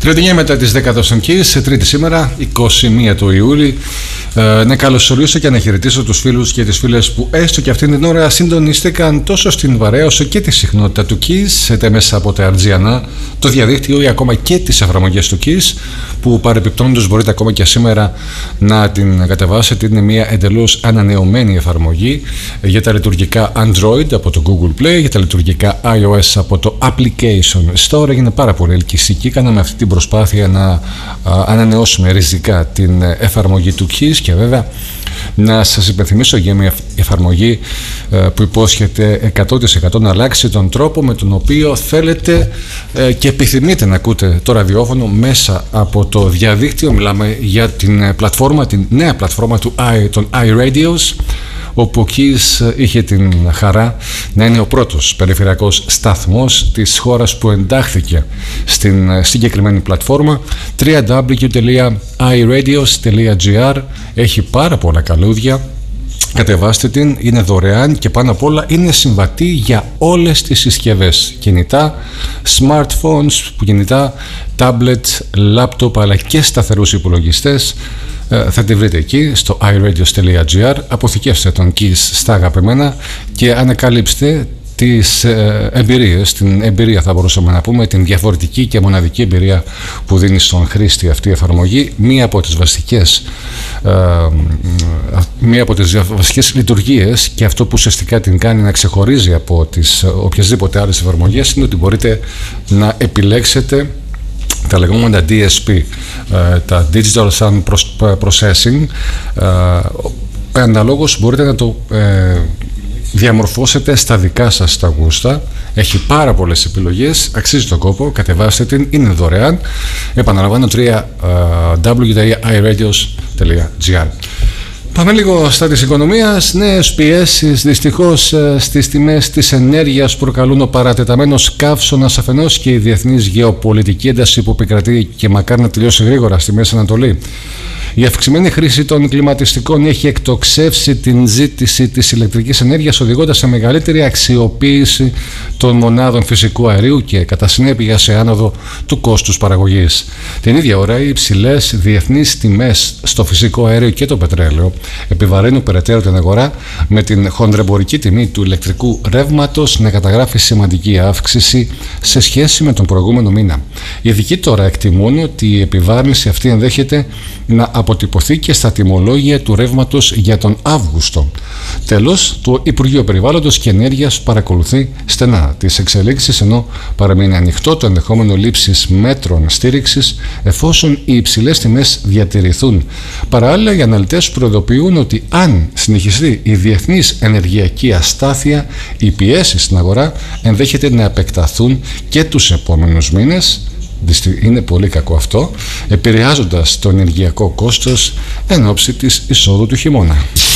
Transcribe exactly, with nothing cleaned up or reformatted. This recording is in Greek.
τριάντα εννιά μετά τις δέκα στον Kiss, σε τρίτη σήμερα, είκοσι μία του Ιούλη. Ε, να καλωσορίσω και να χαιρετήσω τους φίλους και τις φίλες που έστω και αυτήν την ώρα συντονίστηκαν τόσο στην βαρέα όσο και τη συχνότητα του Kiss, είτε μέσα από τα Αρτζιανά, το διαδίκτυο ή ακόμα και τις εφαρμογές του Kiss, που παρεπιπτόντως μπορείτε ακόμα και σήμερα να την κατεβάσετε. Είναι μια εντελώς ανανεωμένη εφαρμογή για τα λειτουργικά Android από το Google Play, για τα λειτουργικά iOS από το Application Store. Είναι πάρα πολύ ελκυστική. Κάναμε αυτή την προσπάθεια να ανανεώσουμε ριζικά την εφαρμογή του Kiss και βέβαια να σας υπενθυμίσω για μια εφαρμογή που υπόσχεται εκατό τοις εκατό να αλλάξει τον τρόπο με τον οποίο θέλετε και επιθυμείτε να ακούτε το ραδιόφωνο μέσα από το διαδίκτυο. Μιλάμε για την πλατφόρμα, την νέα πλατφόρμα του i, των iRadios, όπου ο Kiss είχε την χαρά να είναι ο πρώτος περιφερειακός σταθμός της χώρας που εντάχθηκε στην συγκεκριμένη πλατφόρμα. double-u double-u double-u τελεία i radios τελεία gr. Έχει πάρα πολλά καλούδια. Κατεβάστε την, είναι δωρεάν και πάνω απ' όλα είναι συμβατή για όλες τις συσκευές, κινητά, smartphones, κινητά, tablet, laptop αλλά και σταθερούς υπολογιστές. Θα τη βρείτε εκεί στο i radios τελεία gr. Αποθηκεύστε τον Kiss στα αγαπημένα και ανακαλύψτε τις ε, εμπειρίες, την εμπειρία θα μπορούσαμε να πούμε, την διαφορετική και μοναδική εμπειρία που δίνει στον χρήστη αυτή η εφαρμογή. Μία από τις βασικές ε, μία από τις βασικές λειτουργίες και αυτό που ουσιαστικά την κάνει να ξεχωρίζει από τις οποιασδήποτε άλλες εφαρμογές είναι ότι μπορείτε να επιλέξετε τα λεγόμενα ντι ες πι, τα Digital Sound Processing. Αναλόγως μπορείτε να το διαμορφώσετε στα δικά σας τα γούστα. Έχει πάρα πολλές επιλογές, αξίζει τον κόπο, κατεβάστε την, είναι δωρεάν. Επαναλαμβάνω, double-u double-u double-u τελεία i radios τελεία gr. Πάμε λίγο στα της οικονομίας. Νέες πιέσεις δυστυχώς στις τιμές της ενέργειας προκαλούν ο παρατεταμένος καύσωνας αφενός και η διεθνής γεωπολιτική ένταση που επικρατεί και μακάρι να τελειώσει γρήγορα στη Μέση Ανατολή. Η αυξημένη χρήση των κλιματιστικών έχει εκτοξεύσει την ζήτηση της ηλεκτρικής ενέργειας, οδηγώντας σε μεγαλύτερη αξιοποίηση των μονάδων φυσικού αερίου και κατά συνέπεια σε άνοδο του κόστους παραγωγής. Την ίδια ώρα, οι υψηλές διεθνείς τιμές στο φυσικό αέριο και το πετρέλαιο επιβαρύνουν περαιτέρω την αγορά, με την χονδρεμπορική τιμή του ηλεκτρικού ρεύματος να καταγράφει σημαντική αύξηση σε σχέση με τον προηγούμενο μήνα. Οι ειδικοί τώρα εκτιμούν ότι η επιβάρυνση αυτή ενδέχεται να αποτυπωθεί και στα τιμολόγια του ρεύματος για τον Αύγουστο. Τέλος, το Υπουργείο Περιβάλλοντος και Ενέργειας παρακολουθεί στενά τις εξελίξεις, ενώ παραμείνει ανοιχτό το ενδεχόμενο λήψης μέτρων στήριξης εφόσον οι υψηλές τιμές διατηρηθούν. Παράλληλα, οι αναλυτές προειδοποιούν ότι αν συνεχιστεί η διεθνής ενεργειακή αστάθεια, οι πιέσεις στην αγορά ενδέχεται να επεκταθούν και τους επόμενους μήνες. Είναι πολύ κακό αυτό, επηρεάζοντας το ενεργειακό κόστος εν ώψη της εισόδου του χειμώνα.